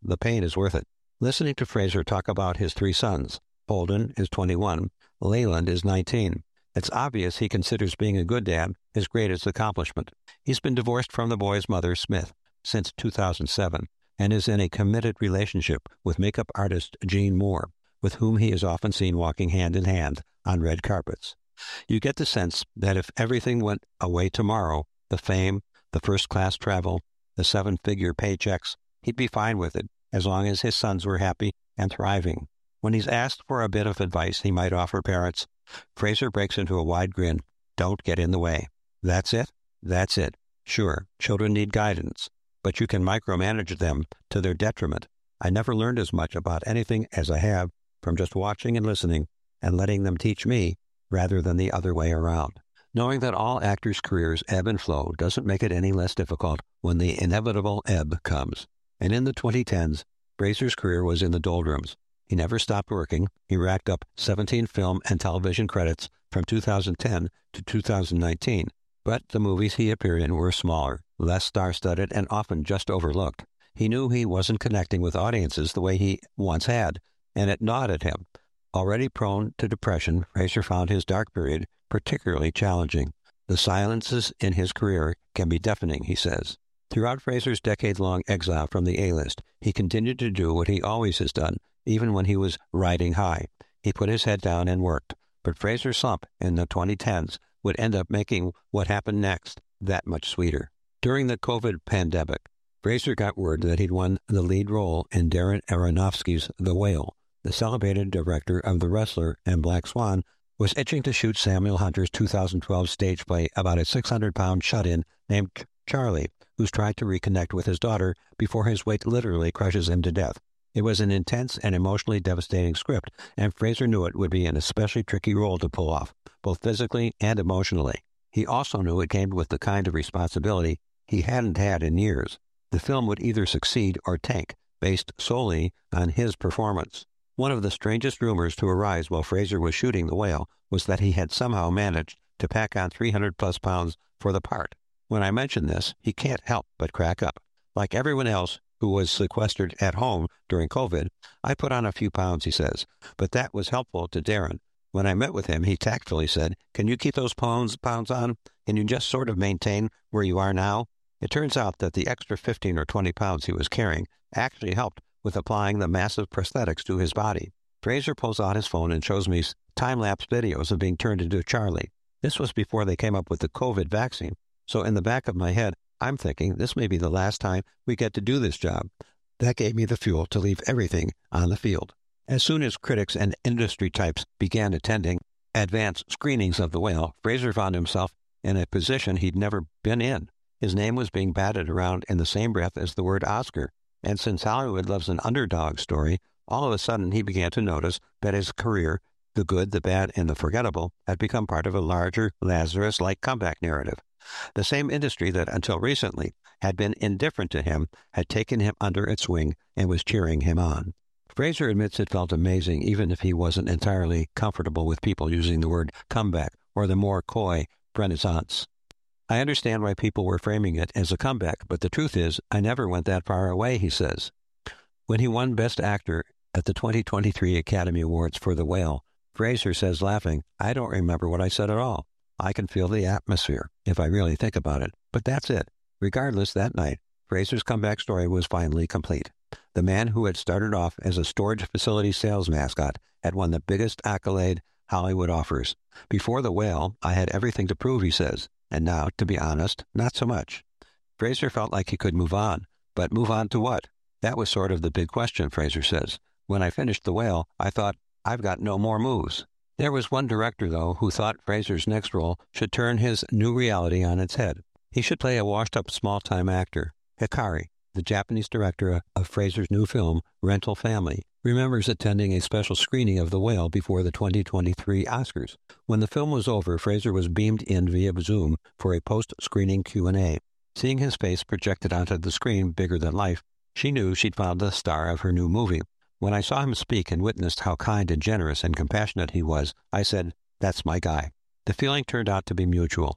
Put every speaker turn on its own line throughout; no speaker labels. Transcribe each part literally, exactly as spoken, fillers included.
the pain is worth it. Listening to Fraser talk about his three sons, Holden is twenty-one, Leyland is nineteen. It's obvious he considers being a good dad his greatest accomplishment. He's been divorced from the boy's mother, Smith, since two thousand seven, and is in a committed relationship with makeup artist Jean Moore, with whom he is often seen walking hand in hand on red carpets. You get the sense that if everything went away tomorrow, the fame, the first-class travel, the seven-figure paychecks, he'd be fine with it, as long as his sons were happy and thriving. When he's asked for a bit of advice he might offer parents, Fraser breaks into a wide grin. Don't get in the way. That's it? That's it. Sure, children need guidance, but you can micromanage them to their detriment. I never learned as much about anything as I have from just watching and listening and letting them teach me rather than the other way around. Knowing that all actors' careers ebb and flow doesn't make it any less difficult when the inevitable ebb comes. And in the twenty tens, Fraser's career was in the doldrums. He never stopped working. He racked up seventeen film and television credits from two thousand ten to two thousand nineteen. But the movies he appeared in were smaller, less star-studded, and often just overlooked. He knew he wasn't connecting with audiences the way he once had, and it gnawed at him. Already prone to depression, Fraser found his dark period particularly challenging. The silences in his career can be deafening, he says. Throughout Fraser's decade-long exile from the A-list, he continued to do what he always has done, even when he was riding high. He put his head down and worked. But Fraser's slump in the twenty tens would end up making what happened next that much sweeter. During the COVID pandemic, Fraser got word that he'd won the lead role in Darren Aronofsky's The Whale. The celebrated director of The Wrestler and Black Swan was itching to shoot Samuel Hunter's two thousand twelve stage play about a six hundred pound shut-in named Charlie, who's tried to reconnect with his daughter before his weight literally crushes him to death. It was an intense and emotionally devastating script, and Fraser knew it would be an especially tricky role to pull off, both physically and emotionally. He also knew it came with the kind of responsibility he hadn't had in years. The film would either succeed or tank, based solely on his performance. One of the strangest rumors to arise while Fraser was shooting The Whale was that he had somehow managed to pack on three hundred plus pounds for the part. When I mention this, he can't help but crack up. Like everyone else who was sequestered at home during COVID, I put on a few pounds, he says, but that was helpful to Darren. When I met with him, he tactfully said, "Can you keep those pounds, pounds on? Can you just sort of maintain where you are now?" It turns out that the extra fifteen or twenty pounds he was carrying actually helped with applying the massive prosthetics to his body. Fraser pulls out his phone and shows me time-lapse videos of being turned into Charlie. This was before they came up with the COVID vaccine, so in the back of my head, I'm thinking this may be the last time we get to do this job. That gave me the fuel to leave everything on the field. As soon as critics and industry types began attending advanced screenings of The Whale, Fraser found himself in a position he'd never been in. His name was being batted around in the same breath as the word Oscar. And since Hollywood loves an underdog story, all of a sudden he began to notice that his career, the good, the bad, and the forgettable, had become part of a larger Lazarus-like comeback narrative. The same industry that, until recently, had been indifferent to him, had taken him under its wing and was cheering him on. Fraser admits it felt amazing even if he wasn't entirely comfortable with people using the word comeback or the more coy renaissance. I understand why people were framing it as a comeback, but the truth is, I never went that far away, he says. When he won Best Actor at the twenty twenty-three Academy Awards for The Whale, Fraser says, laughing, "I don't remember what I said at all. I can feel the atmosphere, if I really think about it. But that's it." Regardless, that night, Fraser's comeback story was finally complete. The man who had started off as a storage facility sales mascot had won the biggest accolade Hollywood offers. Before The Whale, I had everything to prove, he says. And now, to be honest, not so much. Fraser felt like he could move on, but move on to what? That was sort of the big question, Fraser says. When I finished The Whale, I thought, I've got no more moves. There was one director, though, who thought Fraser's next role should turn his new reality on its head. He should play a washed-up small-time actor. Hikari, the Japanese director of Fraser's new film, Rental Family, remembers attending a special screening of The Whale before the twenty twenty-three Oscars. When the film was over, Fraser was beamed in via Zoom for a post-screening Q and A. Seeing his face projected onto the screen bigger than life, she knew she'd found the star of her new movie. When I saw him speak and witnessed how kind and generous and compassionate he was, I said, "That's my guy." The feeling turned out to be mutual.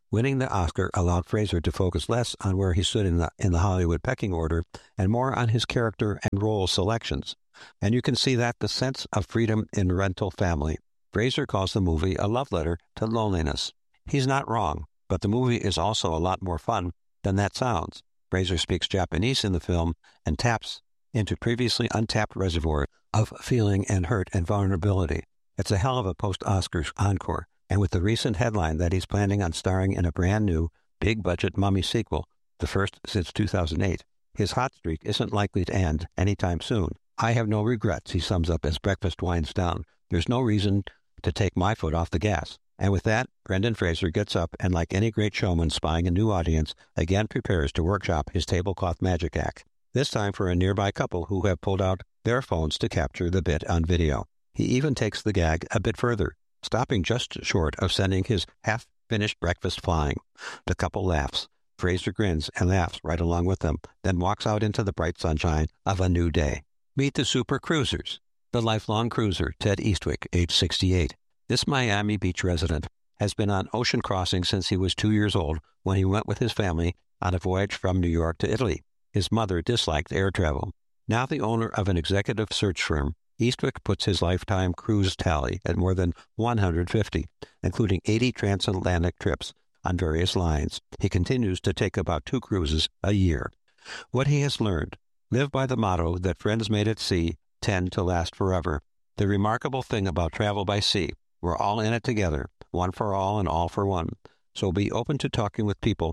Winning the Oscar allowed Fraser to focus less on where he stood in the, in the Hollywood pecking order and more on his character and role selections. And you can see that the sense of freedom in Rental Family. Fraser calls the movie a love letter to loneliness. He's not wrong, but the movie is also a lot more fun than that sounds. Fraser speaks Japanese in the film and taps into previously untapped reservoirs of feeling and hurt and vulnerability. It's a hell of a post-Oscars encore, and with the recent headline that he's planning on starring in a brand new, big-budget Mummy sequel, the first since two thousand eight, his hot streak isn't likely to end anytime soon. I have no regrets, he sums up as breakfast winds down. There's no reason to take my foot off the gas. And with that, Brendan Fraser gets up and, like any great showman spying a new audience, again prepares to workshop his tablecloth magic act, this time for a nearby couple who have pulled out their phones to capture the bit on video. He even takes the gag a bit further, stopping just short of sending his half-finished breakfast flying. The couple laughs. Fraser grins and laughs right along with them, then walks out into the bright sunshine of a new day. Meet the Super Cruisers. The lifelong cruiser, Ted Eastwick, age sixty-eight. This Miami Beach resident has been on ocean crossing since he was two years old when he went with his family on a voyage from New York to Italy. His mother disliked air travel. Now the owner of an executive search firm, Eastwick puts his lifetime cruise tally at more than one hundred fifty, including eighty transatlantic trips on various lines. He continues to take about two cruises a year. What he has learned: live by the motto that friends made at sea tend to last forever. The remarkable thing about travel by sea, we're all in it together, one for all and all for one. So be open to talking with people.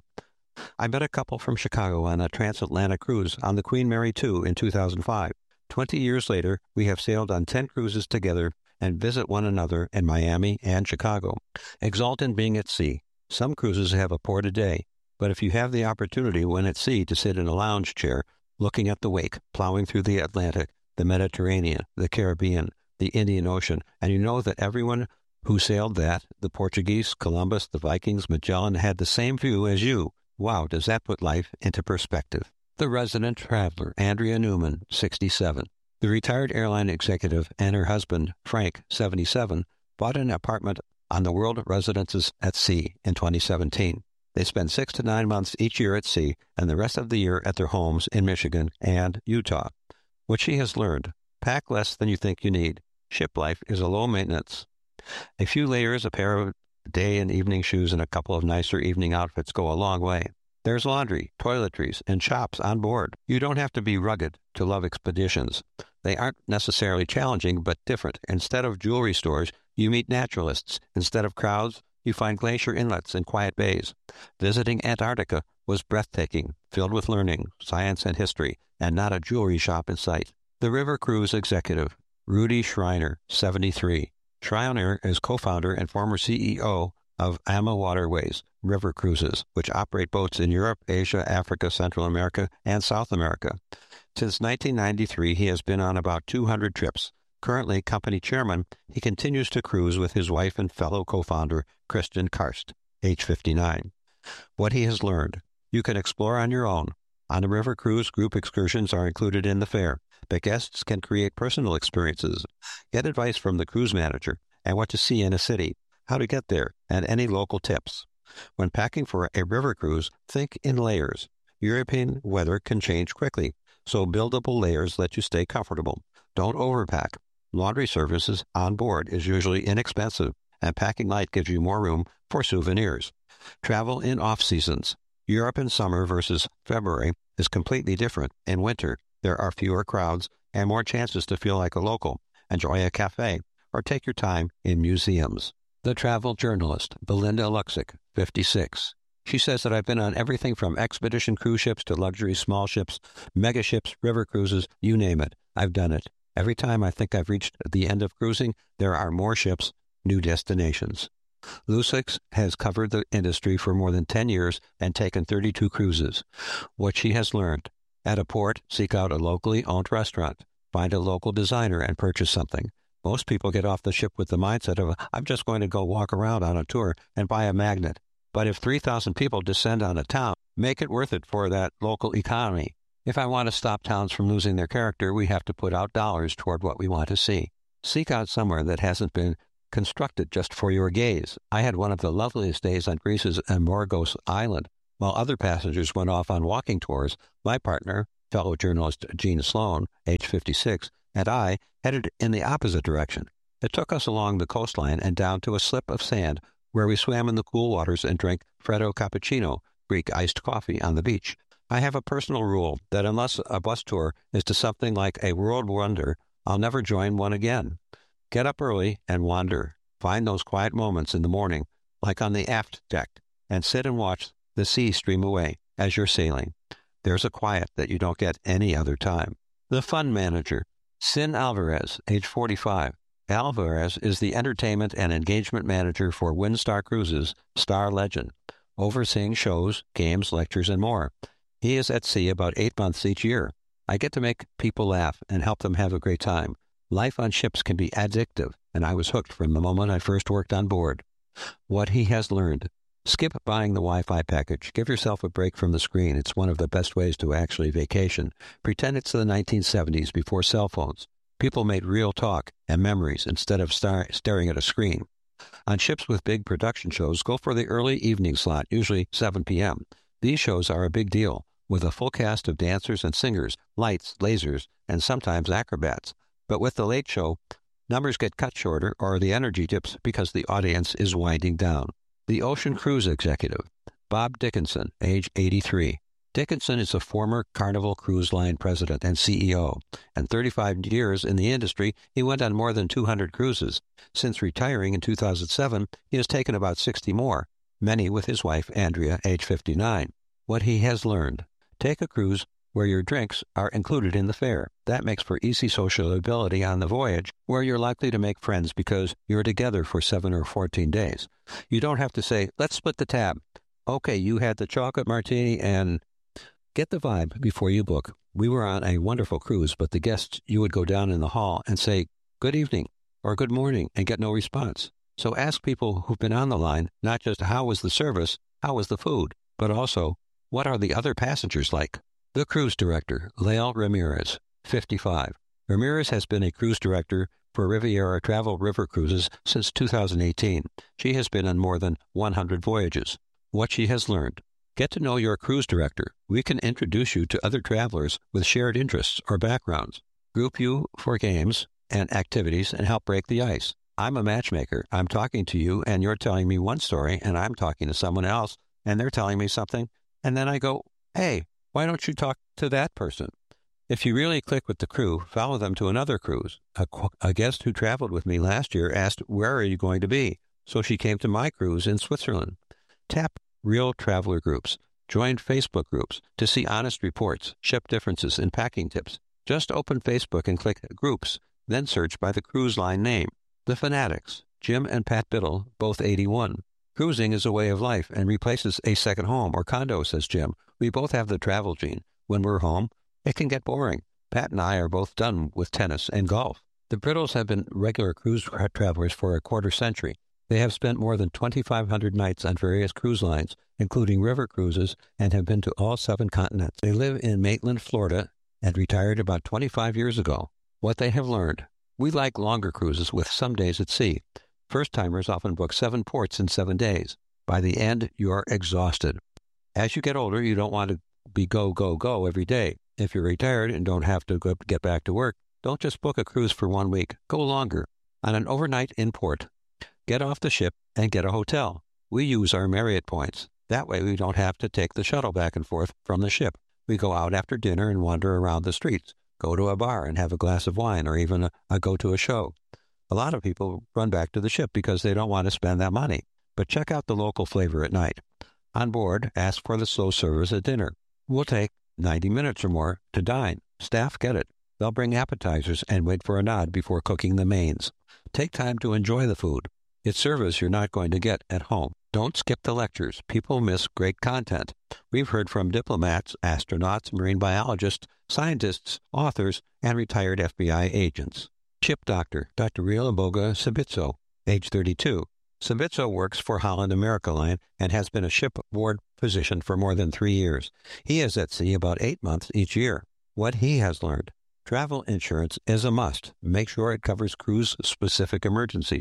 I met a couple from Chicago on a transatlantic cruise on the Queen Mary two in two thousand five. Twenty years later, we have sailed on ten cruises together and visit one another in Miami and Chicago. Exult in being at sea. Some cruises have a port a day, but if you have the opportunity when at sea to sit in a lounge chair, looking at the wake, plowing through the Atlantic, the Mediterranean, the Caribbean, the Indian Ocean, and you know that everyone who sailed that, the Portuguese, Columbus, the Vikings, Magellan, had the same view as you. Wow, does that put life into perspective? The resident traveler, Andrea Newman, sixty-seven. The retired airline executive and her husband, Frank, seventy-seven, bought an apartment on the World Residences at Sea in twenty seventeen. They spend six to nine months each year at sea and the rest of the year at their homes in Michigan and Utah. What she has learned: pack less than you think you need. Ship life is a low maintenance. A few layers, a pair of day and evening shoes, and a couple of nicer evening outfits go a long way. There's laundry, toiletries, and shops on board. You don't have to be rugged to love expeditions. They aren't necessarily challenging, but different. Instead of jewelry stores, you meet naturalists. Instead of crowds, you find glacier inlets and quiet bays. Visiting Antarctica was breathtaking, filled with learning, science, and history, and not a jewelry shop in sight. The River Cruise executive, Rudy Schreiner, seventy-three. Schreiner is co-founder and former C E O of AMA Waterways River Cruises, which operate boats in Europe, Asia, Africa, Central America, and South America. Since nineteen ninety-three, he has been on about two hundred trips. Currently company chairman, he continues to cruise with his wife and fellow co-founder, Kristen Karst, age fifty-nine. What he has learned: you can explore on your own. On a river cruise, group excursions are included in the fare, but guests can create personal experiences. Get advice from the cruise manager and what to see in a city, how to get there, and any local tips. When packing for a river cruise, think in layers. European weather can change quickly, so buildable layers let you stay comfortable. Don't overpack. Laundry services on board is usually inexpensive, and packing light gives you more room for souvenirs. Travel in off-seasons. Europe in summer versus February is completely different. In winter, there are fewer crowds and more chances to feel like a local, enjoy a cafe, or take your time in museums. The travel journalist, Belinda Luxick, fifty-six. She says that I've been on everything from expedition cruise ships to luxury small ships, mega ships, river cruises, you name it. I've done it. Every time I think I've reached the end of cruising, there are more ships, new destinations. Luxick has covered the industry for more than ten years and taken thirty-two cruises. What she has learned: at a port, seek out a locally owned restaurant. Find a local designer and purchase something. Most people get off the ship with the mindset of, I'm just going to go walk around on a tour and buy a magnet. But if three thousand people descend on a town, make it worth it for that local economy. If I want to stop towns from losing their character, we have to put out dollars toward what we want to see. Seek out somewhere that hasn't been constructed just for your gaze. I had one of the loveliest days on Greece's Amorgos Island. While other passengers went off on walking tours, my partner, fellow journalist Gene Sloan, age fifty-six, and I headed in the opposite direction. It took us along the coastline and down to a slip of sand where we swam in the cool waters and drank Freddo cappuccino, Greek iced coffee, on the beach. I have a personal rule that unless a bus tour is to something like a world wonder, I'll never join one again. Get up early and wander. Find those quiet moments in the morning, like on the aft deck, and sit and watch the sea stream away as you're sailing. There's a quiet that you don't get any other time. The Fun Manager. Sin Alvarez, age forty-five. Alvarez is the entertainment and engagement manager for Windstar Cruises, Star Legend, overseeing shows, games, lectures, and more. He is at sea about eight months each year. I get to make people laugh and help them have a great time. Life on ships can be addictive, and I was hooked from the moment I first worked on board. What he has learned. Skip buying the Wi-Fi package. Give yourself a break from the screen. It's one of the best ways to actually vacation. Pretend it's the nineteen seventies before cell phones. People made real talk and memories instead of star- staring at a screen. On ships with big production shows, go for the early evening slot, usually seven p.m. These shows are a big deal, with a full cast of dancers and singers, lights, lasers, and sometimes acrobats. But with the late show, numbers get cut shorter or the energy dips because the audience is winding down. The Ocean Cruise Executive. Bob Dickinson, age eighty-three. Dickinson is a former Carnival Cruise Line president and C E O, and thirty-five years in the industry, he went on more than two hundred cruises. Since retiring in two thousand seven, he has taken about sixty more, many with his wife, Andrea, age fifty-nine. What he has learned. Take a cruise where your drinks are included in the fare. That makes for easy sociability on the voyage, where you're likely to make friends because you're together for seven or fourteen days. You don't have to say, let's split the tab. Okay, you had the chocolate martini and... Get the vibe before you book. We were on a wonderful cruise, but the guests, you would go down in the hall and say, good evening or good morning, and get no response. So ask people who've been on the line, not just how was the service, how was the food, but also, what are the other passengers like? The Cruise Director, Lael Ramirez, fifty-five. Ramirez has been a cruise director for Riviera Travel River Cruises since two thousand eighteen. She has been on more than one hundred voyages. What she has learned. Get to know your cruise director. We can introduce you to other travelers with shared interests or backgrounds, group you for games and activities, and help break the ice. I'm a matchmaker. I'm talking to you, and you're telling me one story, and I'm talking to someone else, and they're telling me something, and then I go, hey, why don't you talk to that person? If you really click with the crew, follow them to another cruise. A, a guest who traveled with me last year asked, where are you going to be? So she came to my cruise in Switzerland. Tap real traveler groups. Join Facebook groups to see honest reports, ship differences, and packing tips. Just open Facebook and click Groups, then search by the cruise line name. The Fanatics. Jim and Pat Biddle, both eighty-one. Cruising is a way of life and replaces a second home or condo, says Jim. We both have the travel gene. When we're home, it can get boring. Pat and I are both done with tennis and golf. The Brittles have been regular cruise travelers for a quarter century. They have spent more than twenty-five hundred nights on various cruise lines, including river cruises, and have been to all seven continents. They live in Maitland, Florida, and retired about twenty-five years ago. What they have learned. We like longer cruises with some days at sea. First-timers often book seven ports in seven days. By the end, you're exhausted. As you get older, you don't want to be go, go, go every day. If you're retired and don't have to go get back to work, don't just book a cruise for one week. Go longer. On an overnight in port, get off the ship and get a hotel. We use our Marriott points. That way we don't have to take the shuttle back and forth from the ship. We go out after dinner and wander around the streets, go to a bar and have a glass of wine, or even a, a go to a show. A lot of people run back to the ship because they don't want to spend that money. But check out the local flavor at night. On board, ask for the slow service at dinner. We'll take ninety minutes or more to dine. Staff get it. They'll bring appetizers and wait for a nod before cooking the mains. Take time to enjoy the food. It's service you're not going to get at home. Don't skip the lectures. People miss great content. We've heard from diplomats, astronauts, marine biologists, scientists, authors, and retired F B I agents. Ship doctor, Doctor Rialaboga Sabitzo, age thirty-two. Sabitzo works for Holland America Line and has been a shipboard physician for more than three years. He is at sea about eight months each year. What he has learned. Travel insurance is a must. Make sure it covers cruise-specific emergencies.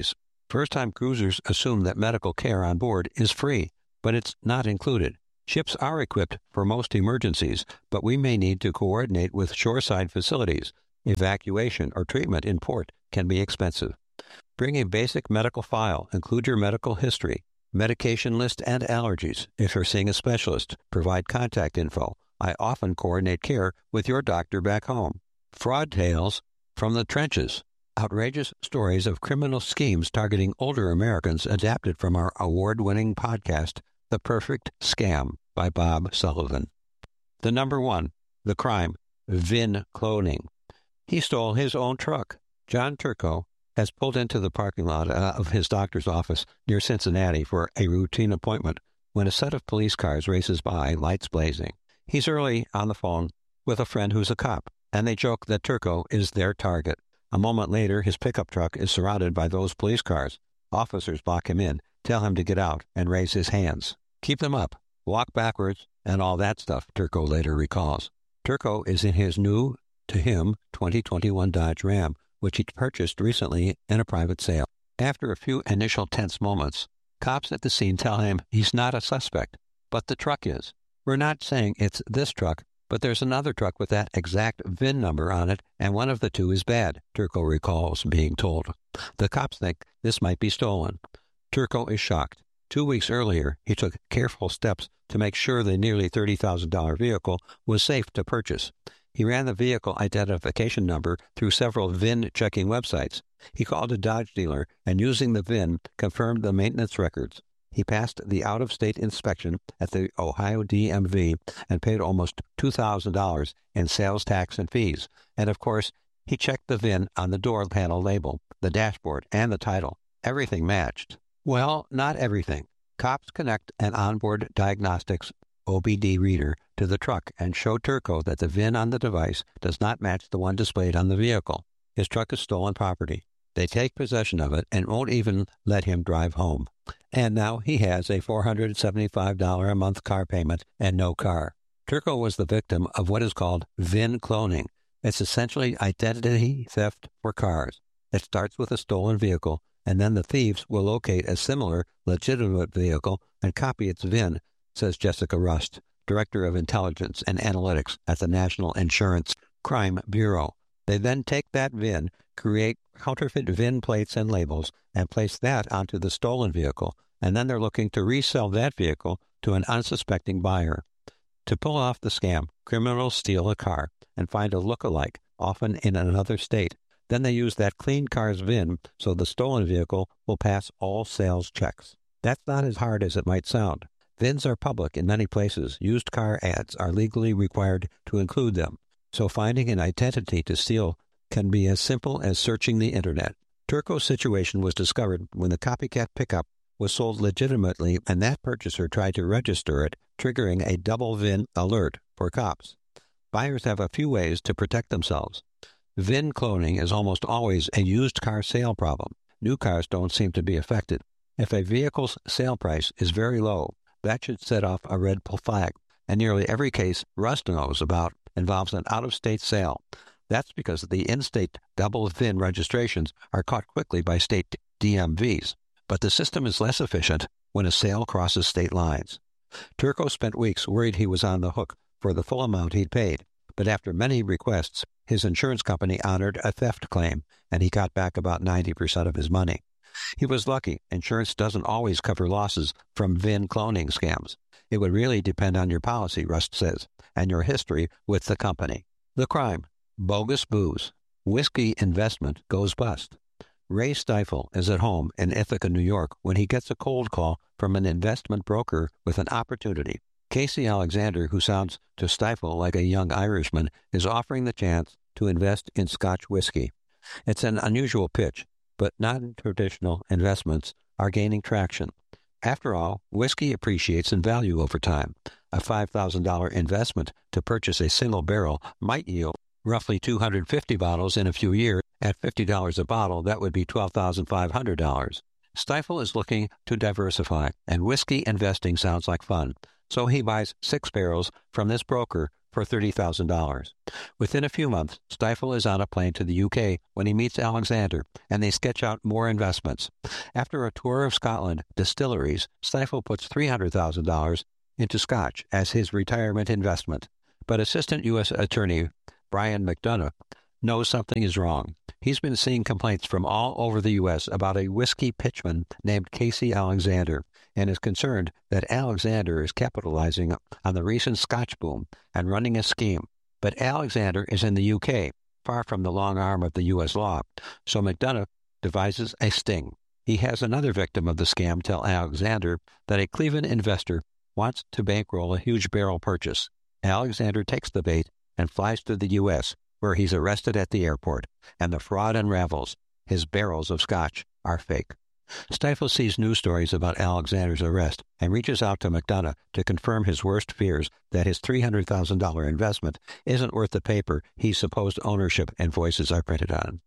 First-time cruisers assume that medical care on board is free, but it's not included. Ships are equipped for most emergencies, but we may need to coordinate with shoreside facilities. Evacuation or treatment in port can be expensive. Bring a basic medical file. Include your medical history, medication list, and allergies. If you're seeing a specialist, provide contact info. I often coordinate care with your doctor back home. Fraud tales from the trenches. Outrageous stories of criminal schemes targeting older Americans adapted from our award-winning podcast, The Perfect Scam by Bob Sullivan. The number one, the crime, VIN cloning. He stole his own truck. John Turco has pulled into the parking lot uh, of his doctor's office near Cincinnati for a routine appointment when a set of police cars races by, lights blazing. He's early on the phone with a friend who's a cop, and they joke that Turco is their target. A moment later, his pickup truck is surrounded by those police cars. Officers block him in, tell him to get out, and raise his hands. Keep them up, walk backwards, and all that stuff, Turco later recalls. Turco is in his new, to him, twenty twenty-one Dodge Ram, which he purchased recently in a private sale. After a few initial tense moments, cops at the scene tell him he's not a suspect, but the truck is. We're not saying it's this truck, but there's another truck with that exact V I N number on it, and one of the two is bad, Turco recalls being told. The cops think this might be stolen. Turco is shocked. Two weeks earlier, he took careful steps to make sure the nearly thirty thousand dollars vehicle was safe to purchase. He ran the vehicle identification number through several V I N-checking websites. He called a Dodge dealer and, using the V I N, confirmed the maintenance records. He passed the out-of-state inspection at the Ohio D M V and paid almost two thousand dollars in sales tax and fees. And, of course, he checked the V I N on the door panel label, the dashboard, and the title. Everything matched. Well, not everything. Cops connect an onboard diagnostics O B D reader to the truck and show Turco that the V I N on the device does not match the one displayed on the vehicle. His truck is stolen property. They take possession of it and won't even let him drive home. And now he has a four hundred seventy-five dollars a month car payment and no car. Turco was the victim of what is called V I N cloning. It's essentially identity theft for cars. It starts with a stolen vehicle, and then the thieves will locate a similar, legitimate vehicle and copy its V I N, says Jessica Rust, Director of Intelligence and Analytics at the National Insurance Crime Bureau. They then take that V I N, create counterfeit V I N plates and labels, and place that onto the stolen vehicle, and then they're looking to resell that vehicle to an unsuspecting buyer. To pull off the scam, criminals steal a car and find a look-alike, often in another state. Then they use that clean car's V I N so the stolen vehicle will pass all sales checks. That's not as hard as it might sound. V I Ns are public in many places. Used car ads are legally required to include them. So finding an identity to steal can be as simple as searching the Internet. Turco's situation was discovered when the copycat pickup was sold legitimately and that purchaser tried to register it, triggering a double V I N alert for cops. Buyers have a few ways to protect themselves. V I N cloning is almost always a used car sale problem. New cars don't seem to be affected. If a vehicle's sale price is very low, that should set off a red flag. And nearly every case Rust knows about involves an out-of-state sale. That's because the in-state double V I N registrations are caught quickly by state D M Vs. But the system is less efficient when a sale crosses state lines. Turco spent weeks worried he was on the hook for the full amount he'd paid. But after many requests, his insurance company honored a theft claim, and he got back about ninety percent of his money. He was lucky. Insurance doesn't always cover losses from V I N cloning scams. It would really depend on your policy, Rust says, and your history with the company. The crime: bogus booze. Whiskey investment goes bust. Ray Stifel is at home in Ithaca, New York, when he gets a cold call from an investment broker with an opportunity. Casey Alexander, who sounds to Stifel like a young Irishman, is offering the chance to invest in Scotch whiskey. It's an unusual pitch, but non-traditional investments are gaining traction. After all, whiskey appreciates in value over time. A five thousand dollars investment to purchase a single barrel might yield roughly two hundred fifty bottles in a few years. At fifty dollars a bottle, that would be twelve thousand five hundred dollars. Stifel is looking to diversify, and whiskey investing sounds like fun. So he buys six barrels from this broker for thirty thousand dollars. Within a few months, Stifel is on a plane to the U K when he meets Alexander, and they sketch out more investments. After a tour of Scotland distilleries, Stifel puts three hundred thousand dollars into Scotch as his retirement investment. But Assistant U S Attorney Brian McDonough knows something is wrong. He's been seeing complaints from all over the U S about a whiskey pitchman named Casey Alexander, and is concerned that Alexander is capitalizing on the recent Scotch boom and running a scheme. But Alexander is in the U K, far from the long arm of the U S law, so McDonough devises a sting. He has another victim of the scam tell Alexander that a Cleveland investor wants to bankroll a huge barrel purchase. Alexander takes the bait and flies to the U S, where he's arrested at the airport, and the fraud unravels. His barrels of Scotch are fake. Stifel sees news stories about Alexander's arrest and reaches out to McDonough to confirm his worst fears that his three hundred thousand dollars investment isn't worth the paper his supposed ownership and voices are printed on.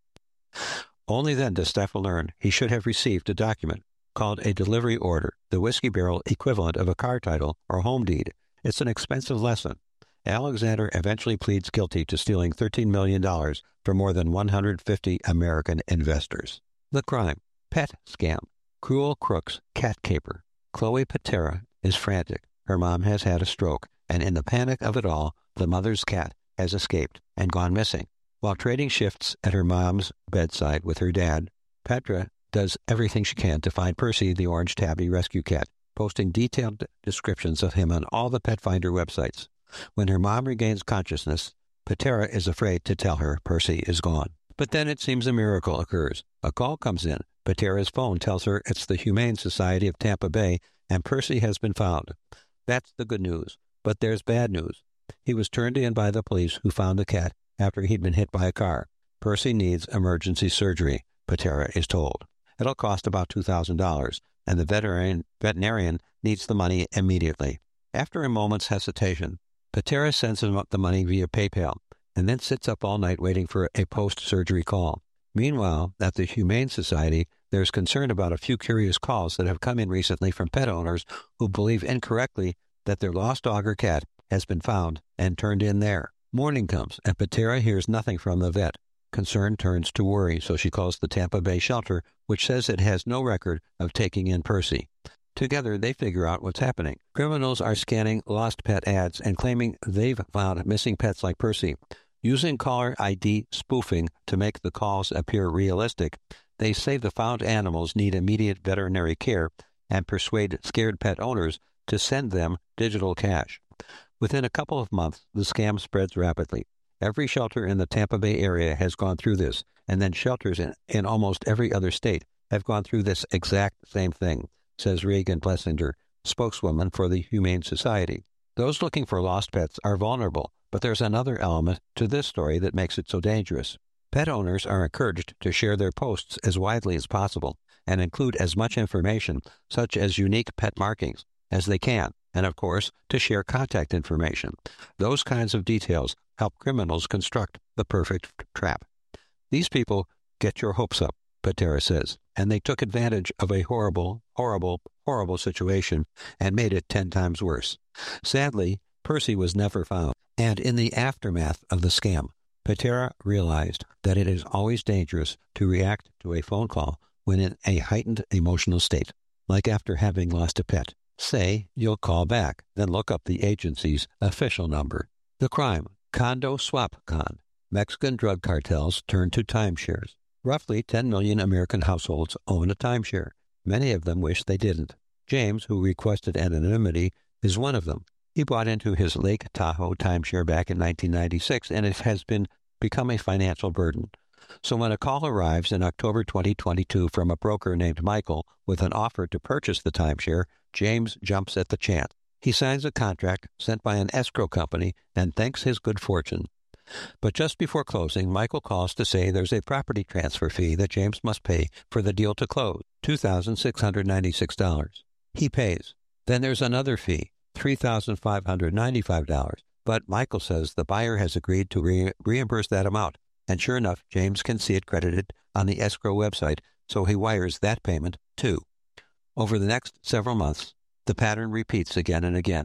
Only then does Stifel learn he should have received a document called a delivery order, the whiskey barrel equivalent of a car title or home deed. It's an expensive lesson. Alexander eventually pleads guilty to stealing thirteen million dollars from more than one hundred fifty American investors. The crime: pet scam. Cruel crooks cat caper. Chloe Patera is frantic. Her mom has had a stroke, and in the panic of it all, the mother's cat has escaped and gone missing. While trading shifts at her mom's bedside with her dad, Petra does everything she can to find Percy, the orange tabby rescue cat, posting detailed descriptions of him on all the Pet Finder websites. When her mom regains consciousness, Patera is afraid to tell her Percy is gone. But then it seems a miracle occurs. A call comes in. Patera's phone tells her it's the Humane Society of Tampa Bay, and Percy has been found. That's the good news. But there's bad news. He was turned in by the police, who found the cat after he'd been hit by a car. Percy needs emergency surgery, Patera is told. It'll cost about two thousand dollars, and the veterinarian, veterinarian needs the money immediately. After a moment's hesitation, Patera sends him up the money via PayPal, and then sits up all night waiting for a post-surgery call. Meanwhile, at the Humane Society, there's concern about a few curious calls that have come in recently from pet owners who believe incorrectly that their lost dog or cat has been found and turned in there. Morning comes, and Patera hears nothing from the vet. Concern turns to worry, so she calls the Tampa Bay shelter, which says it has no record of taking in Percy. Together, they figure out what's happening. Criminals are scanning lost pet ads and claiming they've found missing pets like Percy. Using caller I D spoofing to make the calls appear realistic, they say the found animals need immediate veterinary care and persuade scared pet owners to send them digital cash. Within a couple of months, the scam spreads rapidly. Every shelter in the Tampa Bay area has gone through this, and then shelters in, in almost every other state have gone through this exact same thing, says Reagan Plessinger, spokeswoman for the Humane Society. Those looking for lost pets are vulnerable, but there's another element to this story that makes it so dangerous. Pet owners are encouraged to share their posts as widely as possible and include as much information, such as unique pet markings, as they can, and of course, to share contact information. Those kinds of details help criminals construct the perfect trap. These people get your hopes up, Patera says, and they took advantage of a horrible, horrible, horrible situation and made it ten times worse. Sadly, Percy was never found, and in the aftermath of the scam, Patera realized that it is always dangerous to react to a phone call when in a heightened emotional state, like after having lost a pet. Say you'll call back, then look up the agency's official number. The crime: condo swap con. Mexican drug cartels turn to timeshares. Roughly ten million American households own a timeshare. Many of them wish they didn't. James, who requested anonymity, is one of them. He bought into his Lake Tahoe timeshare back in nineteen ninety-six, and it has been become a financial burden. So when a call arrives in October twenty twenty-two from a broker named Michael with an offer to purchase the timeshare, James jumps at the chance. He signs a contract sent by an escrow company and thanks his good fortune. But just before closing, Michael calls to say there's a property transfer fee that James must pay for the deal to close, two thousand six hundred ninety-six dollars. He pays. Then there's another fee, three thousand five hundred ninety-five dollars. But Michael says the buyer has agreed to re- reimburse that amount. And sure enough, James can see it credited on the escrow website, so he wires that payment too. Over the next several months, the pattern repeats again and again.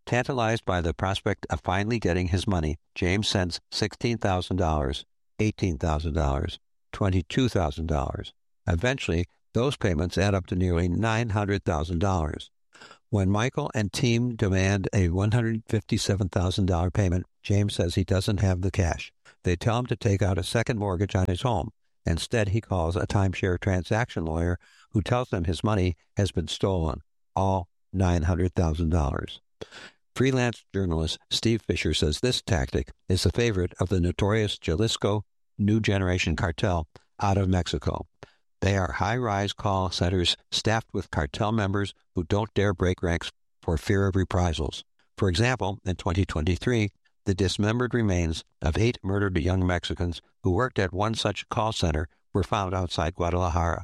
Tantalized by the prospect of finally getting his money, James sends sixteen thousand dollars, eighteen thousand dollars, twenty-two thousand dollars. Eventually, those payments add up to nearly nine hundred thousand dollars. When Michael and team demand a one hundred fifty-seven thousand dollars payment, James says he doesn't have the cash. They tell him to take out a second mortgage on his home. Instead, he calls a timeshare transaction lawyer who tells him his money has been stolen, all nine hundred thousand dollars. Freelance journalist Steve Fisher says this tactic is a favorite of the notorious Jalisco New Generation Cartel out of Mexico. They are high-rise call centers staffed with cartel members who don't dare break ranks for fear of reprisals. For example, in twenty twenty-three, the dismembered remains of eight murdered young Mexicans who worked at one such call center were found outside Guadalajara.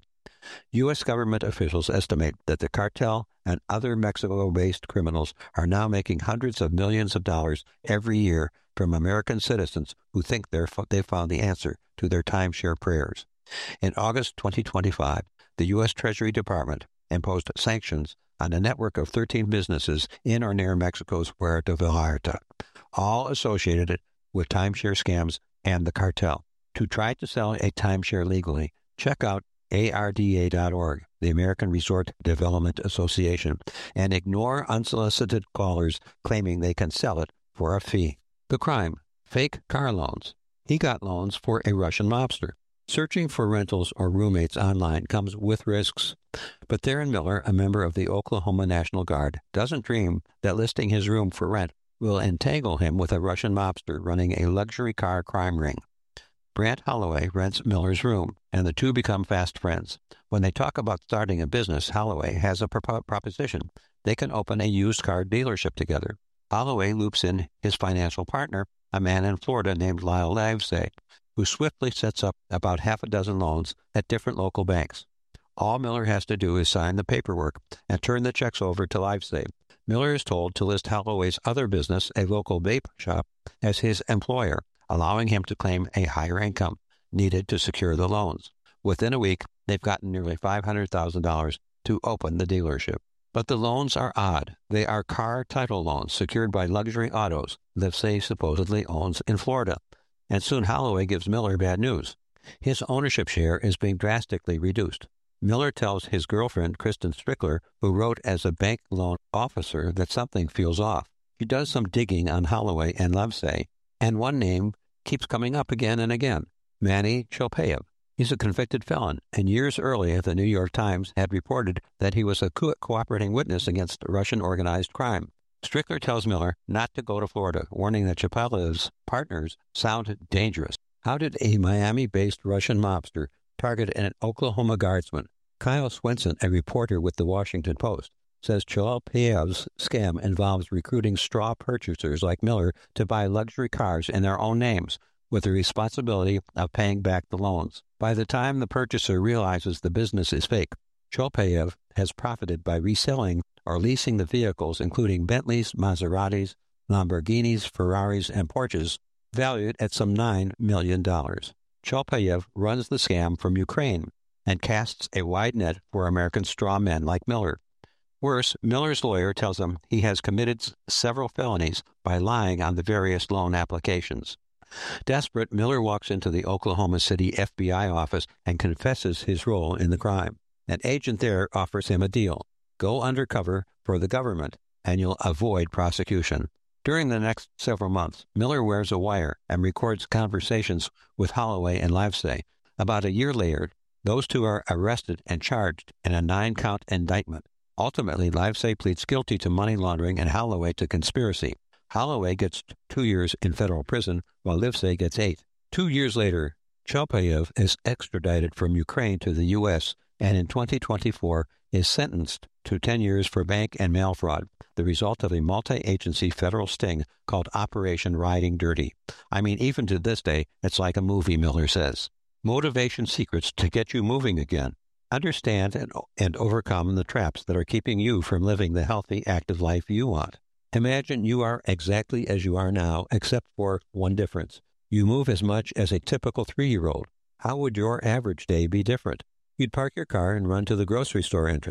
U S government officials estimate that the cartel and other Mexico-based criminals are now making hundreds of millions of dollars every year from American citizens who think they're, they found the answer to their timeshare prayers. In August twenty twenty-five, the U S Treasury Department imposed sanctions on a network of thirteen businesses in or near Mexico's Puerto Vallarta, all associated with timeshare scams and the cartel. To try to sell a timeshare legally, check out A R D A dot org, the American Resort Development Association, and ignore unsolicited callers claiming they can sell it for a fee. The crime: fake car loans. He got loans for a Russian mobster. Searching for rentals or roommates online comes with risks. But Theron Miller, a member of the Oklahoma National Guard, doesn't dream that listing his room for rent will entangle him with a Russian mobster running a luxury car crime ring. Brant Holloway rents Miller's room, and the two become fast friends. When they talk about starting a business, Holloway has a pro- proposition. They can open a used car dealership together. Holloway loops in his financial partner, a man in Florida named Lyle Livesay, who swiftly sets up about half a dozen loans at different local banks. All Miller has to do is sign the paperwork and turn the checks over to Livesay. Miller is told to list Holloway's other business, a local vape shop, as his employer, allowing him to claim a higher income needed to secure the loans. Within a week, they've gotten nearly five hundred thousand dollars to open the dealership. But the loans are odd. They are car title loans secured by luxury autos Livesay supposedly owns in Florida. And soon Holloway gives Miller bad news. His ownership share is being drastically reduced. Miller tells his girlfriend, Kristen Strickler, who wrote as a bank loan officer, that something feels off. She does some digging on Holloway and Livesay, and one name keeps coming up again and again: Manny Chilpayev. He's a convicted felon, and years earlier the New York Times had reported that he was a co- cooperating witness against Russian organized crime. Strickler tells Miller not to go to Florida, warning that Chilpayev's partners sound dangerous. How did a Miami-based Russian mobster target an Oklahoma guardsman? Kyle Swenson, a reporter with the Washington Post, says Chilpayev's scam involves recruiting straw purchasers like Miller to buy luxury cars in their own names, with the responsibility of paying back the loans. By the time the purchaser realizes the business is fake, Chilpayev has profited by reselling or leasing the vehicles, including Bentleys, Maseratis, Lamborghinis, Ferraris, and Porsches, valued at some nine million dollars. Chilpayev runs the scam from Ukraine and casts a wide net for American straw men like Miller. Worse, Miller's lawyer tells him he has committed several felonies by lying on the various loan applications. Desperate, Miller walks into the Oklahoma City F B I office and confesses his role in the crime. An agent there offers him a deal. Go undercover for the government, and you'll avoid prosecution. During the next several months, Miller wears a wire and records conversations with Holloway and Livesay. About a year later, those two are arrested and charged in a nine-count indictment. Ultimately, Livesay pleads guilty to money laundering and Holloway to conspiracy. Holloway gets two years in federal prison, while Livesay gets eight. Two years later, Chilpayev is extradited from Ukraine to the U S and in twenty twenty-four is sentenced to ten years for bank and mail fraud, the result of a multi-agency federal sting called Operation Riding Dirty. I mean, even to this day, it's like a movie, Miller says. Motivation secrets to get you moving again. Understand and, and overcome the traps that are keeping you from living the healthy, active life you want. Imagine you are exactly as you are now, except for one difference. You move as much as a typical three-year-old. How would your average day be different? You'd park your car and run to the grocery store entrance.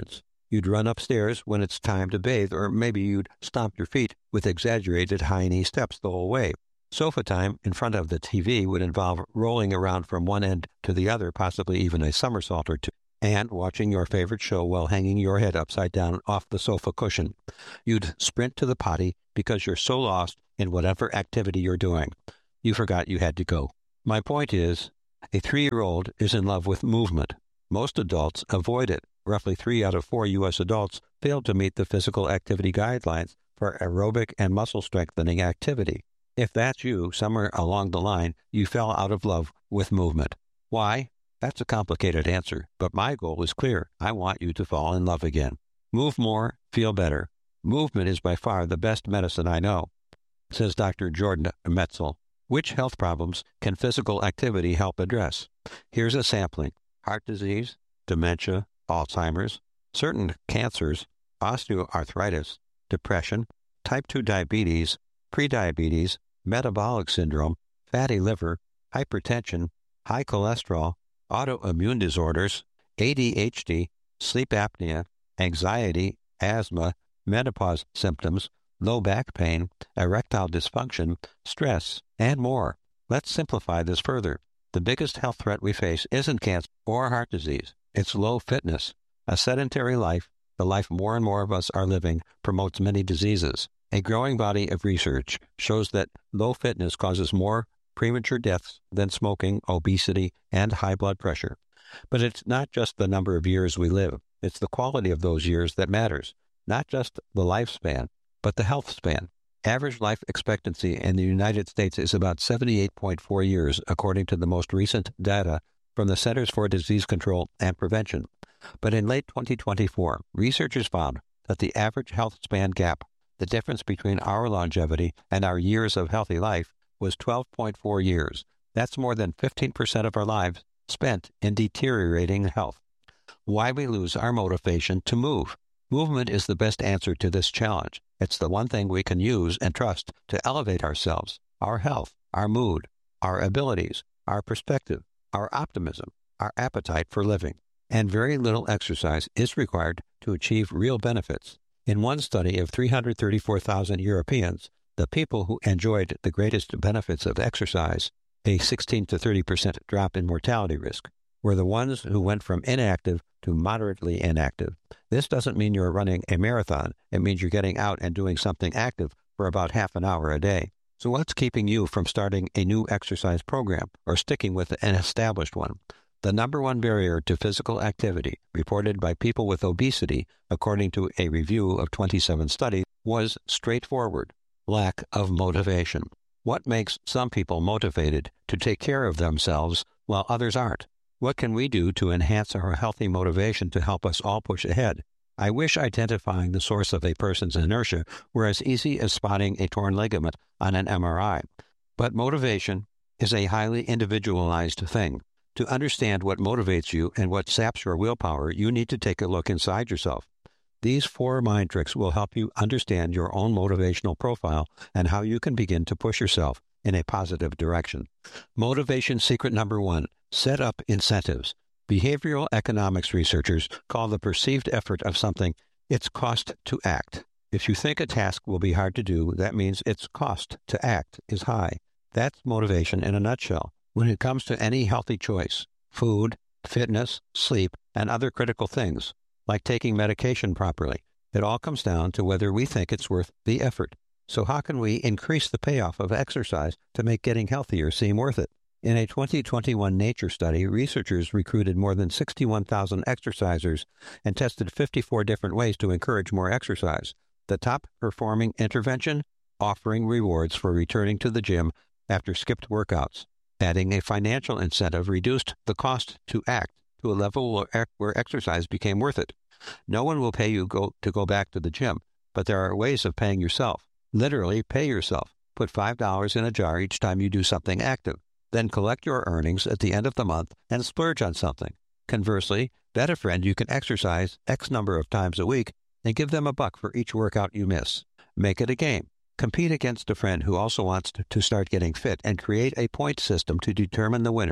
You'd run upstairs when it's time to bathe, or maybe you'd stomp your feet with exaggerated high-knee steps the whole way. Sofa time in front of the T V would involve rolling around from one end to the other, possibly even a somersault or two, and watching your favorite show while hanging your head upside down off the sofa cushion. You'd sprint to the potty because you're so lost in whatever activity you're doing. You forgot you had to go. My point is, a three-year-old is in love with movement. Most adults avoid it. Roughly three out of four U S adults fail to meet the physical activity guidelines for aerobic and muscle strengthening activity. If that's you, somewhere along the line, you fell out of love with movement. Why? That's a complicated answer, but my goal is clear. I want you to fall in love again. Move more, feel better. Movement is by far the best medicine I know, says Doctor Jordan Metzl. Which health problems can physical activity help address? Here's a sampling: heart disease, dementia, Alzheimer's, certain cancers, osteoarthritis, depression, type two diabetes, prediabetes, metabolic syndrome, fatty liver, hypertension, high cholesterol, autoimmune disorders, A D H D, sleep apnea, anxiety, asthma, menopause symptoms, low back pain, erectile dysfunction, stress, and more. Let's simplify this further. The biggest health threat we face isn't cancer or heart disease. It's low fitness. A sedentary life, the life more and more of us are living, promotes many diseases. A growing body of research shows that low fitness causes more premature deaths than smoking, obesity, and high blood pressure. But it's not just the number of years we live. It's the quality of those years that matters. Not just the lifespan, but the health span. Average life expectancy in the United States is about seventy-eight point four years, according to the most recent data from the Centers for Disease Control and Prevention. But in late twenty twenty-four, researchers found that the average health span gap, the difference between our longevity and our years of healthy life, was twelve point four years. That's more than fifteen percent of our lives spent in deteriorating health. Why we lose our motivation to move. Movement is the best answer to this challenge. It's the one thing we can use and trust to elevate ourselves, our health, our mood, our abilities, our perspective, our optimism, our appetite for living. And very little exercise is required to achieve real benefits. In one study of three hundred thirty-four thousand Europeans, the people who enjoyed the greatest benefits of exercise, a sixteen to thirty percent drop in mortality risk, were the ones who went from inactive to moderately inactive. This doesn't mean you're running a marathon. It means you're getting out and doing something active for about half an hour a day. So what's keeping you from starting a new exercise program or sticking with an established one? The number one barrier to physical activity, reported by people with obesity, according to a review of twenty-seven studies, was straightforward: lack of motivation. What makes some people motivated to take care of themselves while others aren't? What can we do to enhance our healthy motivation to help us all push ahead? I wish identifying the source of a person's inertia were as easy as spotting a torn ligament on an M R I. But motivation is a highly individualized thing. To understand what motivates you and what saps your willpower, you need to take a look inside yourself. These four mind tricks will help you understand your own motivational profile and how you can begin to push yourself in a positive direction. Motivation secret number one: set up incentives. Behavioral economics researchers call the perceived effort of something its cost to act. If you think a task will be hard to do, that means its cost to act is high. That's motivation in a nutshell. When it comes to any healthy choice, food, fitness, sleep, and other critical things, like taking medication properly, it all comes down to whether we think it's worth the effort. So how can we increase the payoff of exercise to make getting healthier seem worth it? In a twenty twenty-one Nature study, researchers recruited more than sixty-one thousand exercisers and tested fifty-four different ways to encourage more exercise. The top-performing intervention: offering rewards for returning to the gym after skipped workouts. Adding a financial incentive reduced the cost to act to a level where exercise became worth it. No one will pay you go to go back to the gym, but there are ways of paying yourself. Literally, pay yourself. Put five dollars in a jar each time you do something active. Then collect your earnings at the end of the month and splurge on something. Conversely, bet a friend you can exercise X number of times a week and give them a buck for each workout you miss. Make it a game. Compete against a friend who also wants to start getting fit and create a point system to determine the winner.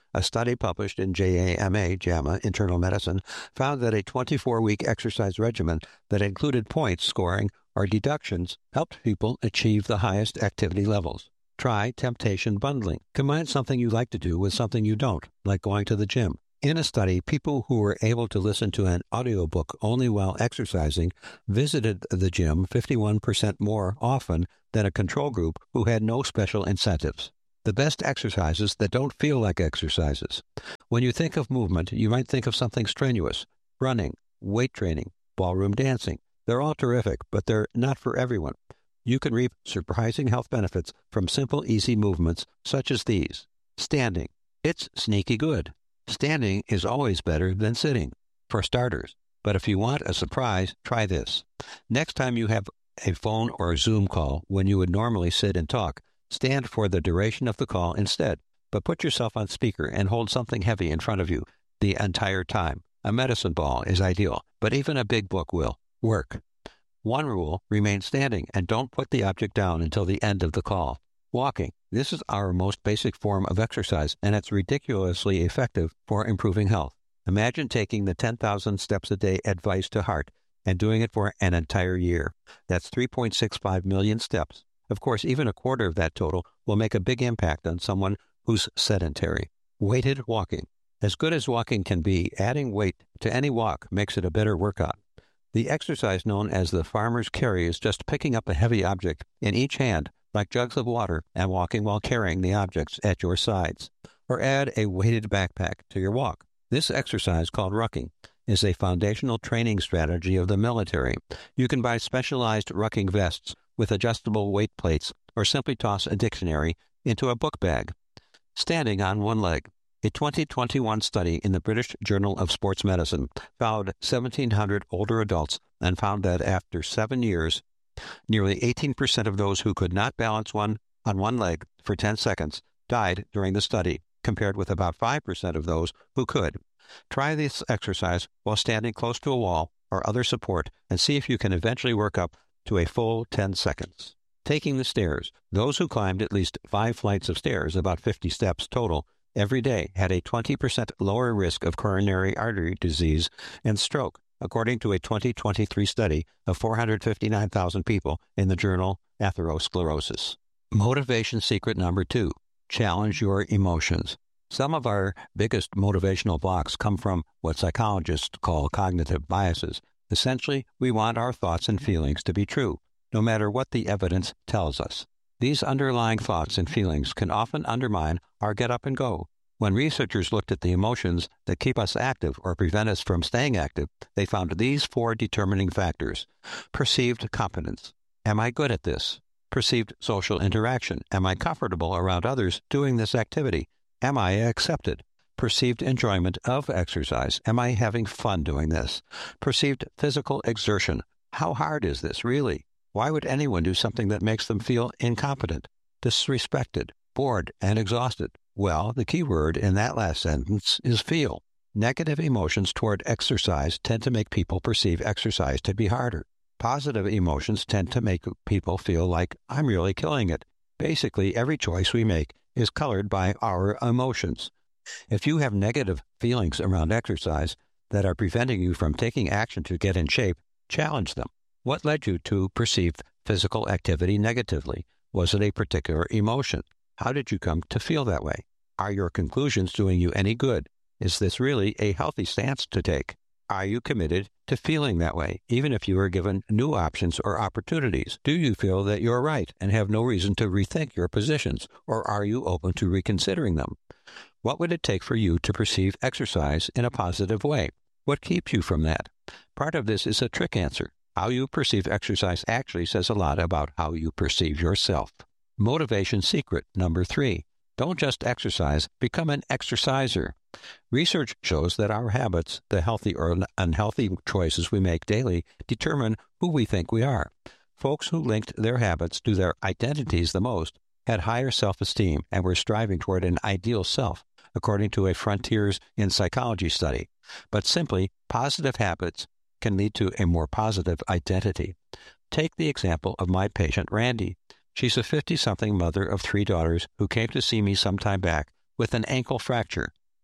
A study published in J A M A, JAMA, Internal Medicine, found that a twenty-four-week exercise regimen that included points scoring or deductions helped people achieve the highest activity levels. Try temptation bundling. Combine something you like to do with something you don't, like going to the gym. In a study, people who were able to listen to an audiobook only while exercising visited the gym fifty-one percent more often than a control group who had no special incentives. The best exercises that don't feel like exercises. When you think of movement, you might think of something strenuous. Running, weight training, ballroom dancing. They're all terrific, but they're not for everyone. You can reap surprising health benefits from simple, easy movements such as these. Standing. It's sneaky good. Standing is always better than sitting, for starters. But if you want a surprise, try this. Next time you have a phone or a Zoom call when you would normally sit and talk, stand for the duration of the call instead, but put yourself on speaker and hold something heavy in front of you the entire time. A medicine ball is ideal, but even a big book will work. One rule, remain standing and don't put the object down until the end of the call. Walking. This is our most basic form of exercise, and it's ridiculously effective for improving health. Imagine taking the ten thousand steps a day advice to heart and doing it for an entire year. That's three point six five million steps. Of course, even a quarter of that total will make a big impact on someone who's sedentary. Weighted walking. As good as walking can be, adding weight to any walk makes it a better workout. The exercise known as the farmer's carry is just picking up a heavy object in each hand, like jugs of water, and walking while carrying the objects at your sides. Or add a weighted backpack to your walk. This exercise, called rucking, is a foundational training strategy of the military. You can buy specialized rucking vests with adjustable weight plates, or simply toss a dictionary into a book bag. Standing on one leg. A twenty twenty-one study in the British Journal of Sports Medicine followed seventeen hundred older adults and found that after seven years, nearly eighteen percent of those who could not balance one on one leg for ten seconds died during the study, compared with about five percent of those who could. Try this exercise while standing close to a wall or other support and see if you can eventually work up to a full ten seconds. Taking the stairs. Those who climbed at least five flights of stairs, about fifty steps total, every day had a twenty percent lower risk of coronary artery disease and stroke, according to a twenty twenty-three study of four hundred fifty-nine thousand people in the journal Atherosclerosis. Motivation secret number two, challenge your emotions. Some of our biggest motivational blocks come from what psychologists call cognitive biases. Essentially, we want our thoughts and feelings to be true, no matter what the evidence tells us. These underlying thoughts and feelings can often undermine our get up and go. When researchers looked at the emotions that keep us active or prevent us from staying active, they found these four determining factors. Perceived competence. Am I good at this? Perceived social interaction. Am I comfortable around others doing this activity? Am I accepted? Perceived enjoyment of exercise. Am I having fun doing this? Perceived physical exertion. How hard is this, really? Why would anyone do something that makes them feel incompetent, disrespected, bored, and exhausted? Well, the key word in that last sentence is feel. Negative emotions toward exercise tend to make people perceive exercise to be harder. Positive emotions tend to make people feel like, I'm really killing it. Basically, every choice we make is colored by our emotions. If you have negative feelings around exercise that are preventing you from taking action to get in shape, challenge them. What led you to perceive physical activity negatively? Was it a particular emotion? How did you come to feel that way? Are your conclusions doing you any good? Is this really a healthy stance to take? Are you committed to feeling that way, even if you are given new options or opportunities? Do you feel that you're right and have no reason to rethink your positions, or are you open to reconsidering them? What would it take for you to perceive exercise in a positive way? What keeps you from that? Part of this is a trick answer. How you perceive exercise actually says a lot about how you perceive yourself. Motivation secret number three. Don't just exercise, become an exerciser. Research shows that our habits, the healthy or unhealthy choices we make daily, determine who we think we are. Folks who linked their habits to their identities the most had higher self-esteem and were striving toward an ideal self, according to a Frontiers in Psychology study. But simply, positive habits can lead to a more positive identity. Take the example of my patient, Randy. She's a fifty-something mother of three daughters who came to see me some time back with an ankle fracture.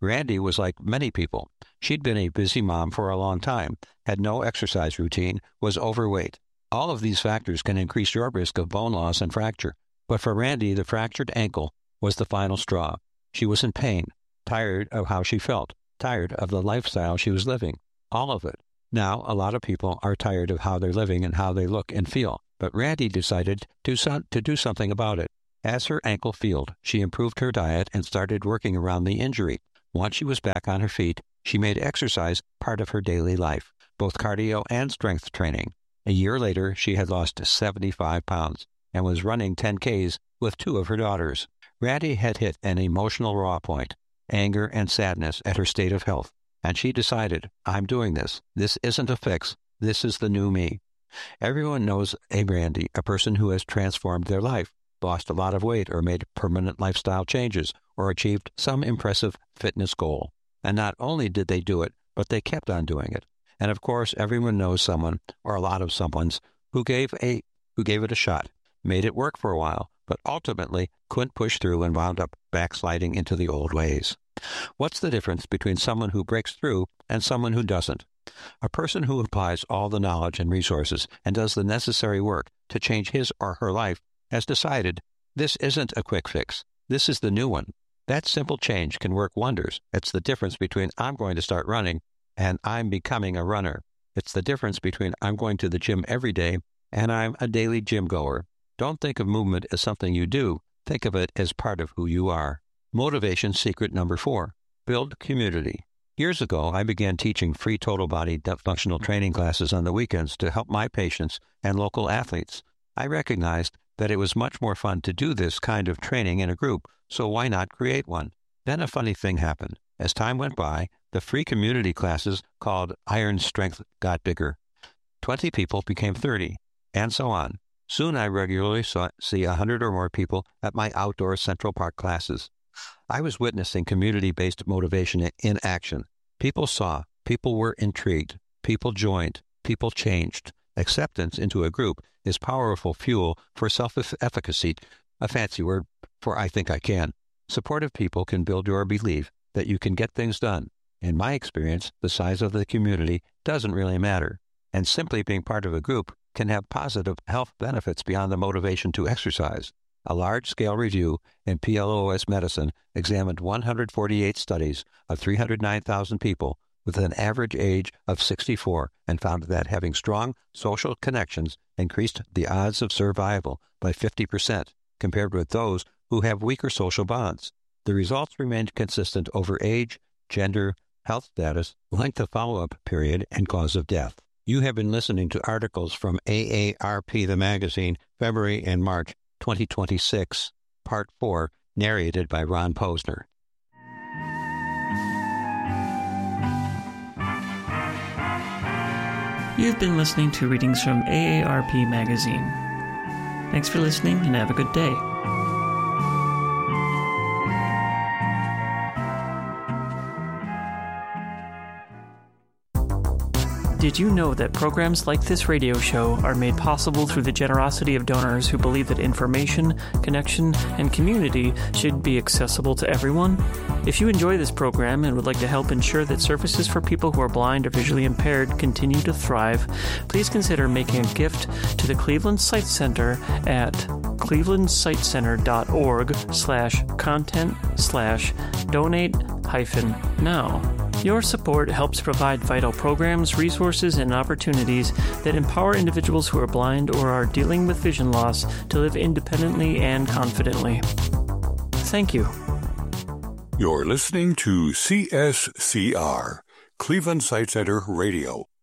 Randy was like many people. She'd been a busy mom for a long time, had no exercise routine, was overweight. All of these factors can increase your risk of bone loss and fracture. But for Randy, the fractured ankle was the final straw. She was in pain, tired of how she felt, tired of the lifestyle she was living, all of it. Now, a lot of people are tired of how they're living and how they look and feel, but Randy decided to, so- to do something about it. As her ankle healed, she improved her diet and started working around the injury. Once she was back on her feet, she made exercise part of her daily life, both cardio and strength training. A year later, she had lost seventy-five pounds and was running ten Ks with two of her daughters. Randy had hit an emotional raw point, anger and sadness at her state of health, and she decided, I'm doing this. This isn't a fix. This is the new me. Everyone knows a Randy, a person who has transformed their life, lost a lot of weight or made permanent lifestyle changes or achieved some impressive fitness goal. And not only did they do it, but they kept on doing it. And of course, everyone knows someone, or a lot of someones, who gave a who gave it a shot, made it work for a while, but ultimately couldn't push through and wound up backsliding into the old ways. What's the difference between someone who breaks through and someone who doesn't? A person who applies all the knowledge and resources and does the necessary work to change his or her life has decided this isn't a quick fix. This is the new one. That simple change can work wonders. It's the difference between I'm going to start running and I'm becoming a runner. It's the difference between I'm going to the gym every day and I'm a daily gym goer. Don't think of movement as something you do. Think of it as part of who you are. Motivation secret number four, build community. Years ago, I began teaching free total body functional training classes on the weekends to help my patients and local athletes. I recognized that it was much more fun to do this kind of training in a group, so why not create one? Then a funny thing happened. As time went by, the free community classes called Iron Strength got bigger. Twenty people became thirty, and so on. Soon I regularly saw, see a hundred or more people at my outdoor Central Park classes. I was witnessing community-based motivation in action. People saw, people were intrigued, people joined, people changed. Acceptance into a group is powerful fuel for self-efficacy, a fancy word for I think I can. Supportive people can build your belief that you can get things done. In my experience, the size of the community doesn't really matter, and simply being part of a group can have positive health benefits beyond the motivation to exercise. A large-scale review in P L O S Medicine examined one hundred forty-eight studies of three hundred nine thousand people with an average age of sixty-four and found that having strong social connections increased the odds of survival by fifty percent compared with those who have weaker social bonds. The results remained consistent over age, gender, health status, length of follow-up period, and cause of death. You have been listening to articles from A A R P, the magazine, February and March twenty twenty-six, Part four, narrated by Ron Posner.
You've been listening to readings from A A R P magazine. Thanks for listening and have a good day. Did you know that programs like this radio show are made possible through the generosity of donors who believe that information, connection, and community should be accessible to everyone? If you enjoy this program and would like to help ensure that services for people who are blind or visually impaired continue to thrive, please consider making a gift to the Cleveland Sight Center at clevelandsightcenter.org slash content slash donate hyphen now. Your support helps provide vital programs, resources, and opportunities that empower individuals who are blind or are dealing with vision loss to live independently and confidently. Thank you.
You're listening to C S C R, Cleveland Sight Center Radio,